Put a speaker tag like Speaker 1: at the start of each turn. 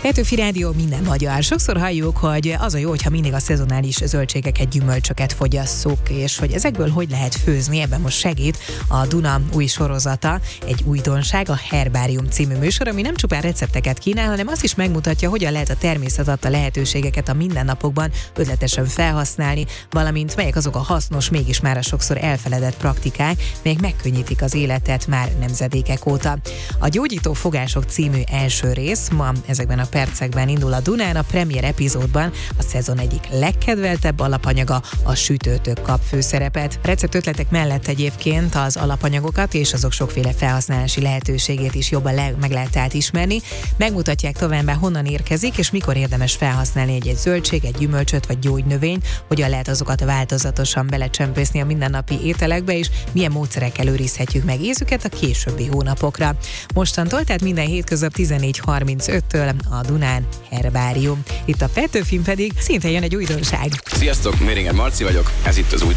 Speaker 1: Petőfi Rádió, minden magyar. Sokszor halljuk, hogy az a jó, hogyha mindig a szezonális zöldségeket, gyümölcsöket fogyasszuk, és hogy ezekből hogy lehet főzni, ebben most segít a Duna új sorozata, egy újdonság, a Herbárium című műsor, ami nem csupán recepteket kínál, hanem azt is megmutatja, hogyan lehet a természet adta lehetőségeket a mindennapokban ötletesen felhasználni, valamint melyek azok a hasznos, mégis már a sokszor elfeledett praktikák, melyek megkönnyítik az életet már nemzedékek óta. A Gyógyító fogások című első rész ma ezekben a percekben indul a Dunán, a premier epizódban a szezon egyik legkedveltebb alapanyaga, a sütőtök kap főszerepet. Receptötletek mellett egyébként az alapanyagokat és azok sokféle felhasználási lehetőségét is jobban meg lehet átismerni. Megmutatják továbbá, honnan érkezik és mikor érdemes felhasználni egy zöldség, egy gyümölcsöt vagy gyógynövényt, hogyan lehet azokat változatosan belecsempészni a mindennapi ételekbe, és milyen módszerekkel őrizhetjük meg ízüket a későbbi hónapokra. Mostantól, tehát minden hétköznap 14:35-től a Dunán Herbárium. Itt a Petőfin pedig szintén jön egy újdonság.
Speaker 2: Sziasztok, Méringer Marci vagyok, ez itt az új